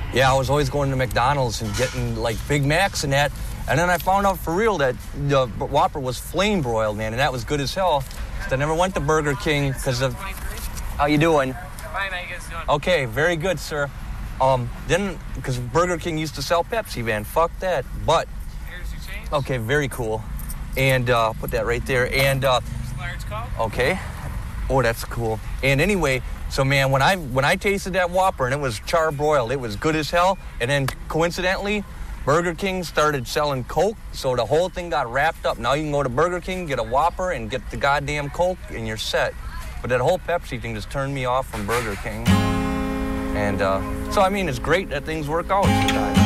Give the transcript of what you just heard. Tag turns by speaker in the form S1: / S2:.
S1: Yeah, I was always going to McDonald's and getting like Big Macs and that. And then I found out for real that the Whopper was flame broiled, man, and that was good as hell. So I never went to Burger King because of... How you doing?
S2: Fine, how you guys doing?
S1: Okay, very good, sir. Then, because Burger King used to sell Pepsi, man. Fuck that. But...
S2: Here's your change.
S1: Okay, very cool. And put that right there. And...
S2: Large Coke.
S1: Okay. Oh, that's cool. And anyway, so man, when I tasted that Whopper and it was charbroiled, it was good as hell. And then coincidentally, Burger King started selling Coke, so the whole thing got wrapped up. Now you can go to Burger King, get a Whopper, and get the goddamn Coke, and you're set. But that whole Pepsi thing just turned me off from Burger King. And so I mean, it's great that things work out sometimes.